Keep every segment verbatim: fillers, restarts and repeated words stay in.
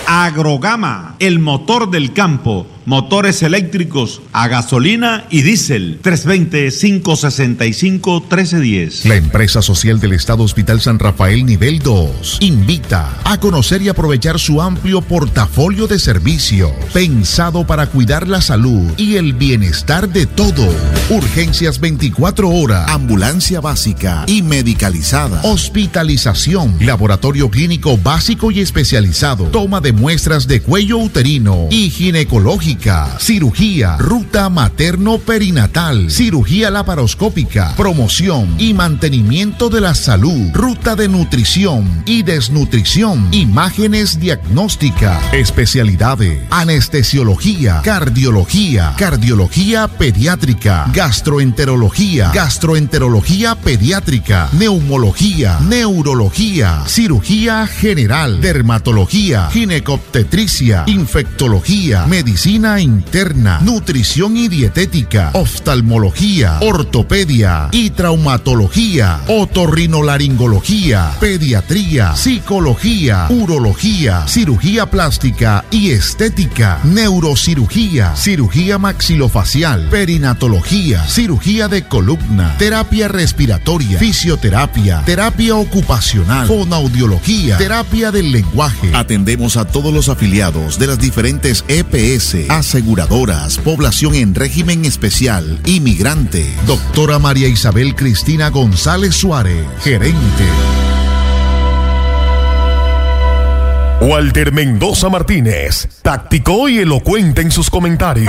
Agrogama, el motor del campo. Motores eléctricos a gasolina y diésel. tres dos cero, cinco seis cinco, uno tres uno cero. La empresa social del Estado Hospital San Rafael Nivel dos invita a conocer y aprovechar su amplio portafolio de servicios pensado para cuidar la salud y el bienestar de todos. Urgencias veinticuatro horas, ambulancia básica y medicalizada, hospitalización, laboratorio clínico básico y especializado, toma de muestras de cuello uterino y ginecológica, cirugía, ruta materno-perinatal, cirugía laparoscópica, promoción y mantenimiento de la salud, ruta de nutrición y desnutrición, imágenes diagnósticas, especialidades, anestesiología, cardiología, cardiología pediátrica, gastroenterología, gastroenterología pediátrica, neumología, neurología, cirugía general, dermatología, ginecobstetricia, infectología, medicina interna, nutrición y dietética, oftalmología, ortopedia y traumatología, otorrinolaringología, pediatría, psicología, urología, cirugía plástica y estética, neurocirugía, cirugía maxilofacial, perinatología, cirugía de columna, terapia respiratoria, fisioterapia, terapia ocupacional, fonoaudiología, terapia del lenguaje. Atendemos a todos los afiliados de las diferentes E P S, aseguradoras, población en régimen especial, inmigrante. Doctora María Isabel Cristina González Suárez, gerente. Walter Mendoza Martínez, táctico y elocuente en sus comentarios.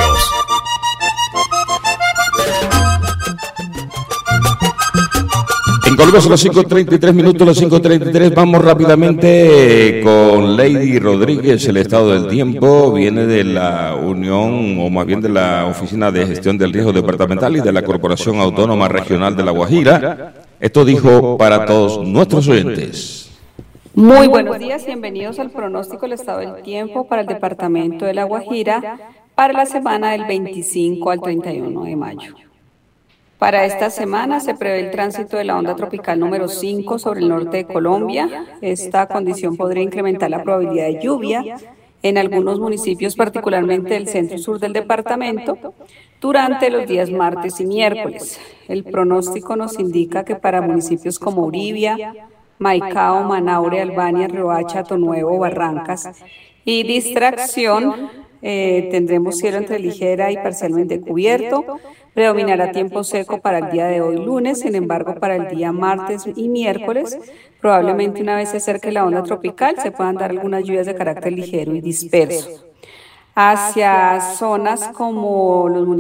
En Colombia son las cinco treinta y tres minutos, las cinco treinta y tres. Vamos rápidamente con Lady Rodríguez. El estado del tiempo viene de la Unión, o más bien de la Oficina de Gestión del Riesgo Departamental y de la Corporación Autónoma Regional de La Guajira. Esto dijo para todos nuestros oyentes. Muy buenos días, bienvenidos al pronóstico del estado del tiempo para el departamento de La Guajira para la semana del veinticinco al treinta y uno de mayo. Para esta semana se prevé el tránsito de la onda tropical número cinco sobre el norte de Colombia. Esta condición podría incrementar la probabilidad de lluvia en algunos municipios, particularmente del centro y sur del departamento, durante los días martes y miércoles. El pronóstico nos indica que para municipios como Uribia, Maicao, Manaure, Albania, Riohacha, Tonuevo, Barrancas y Distracción, eh, tendremos cielo entre ligera y parcialmente cubierto. Predominará tiempo seco para el día de hoy lunes, sin embargo para el día martes y miércoles, probablemente una vez se acerque la onda tropical, se puedan dar algunas lluvias de carácter ligero y disperso. Hacia zonas como los municipios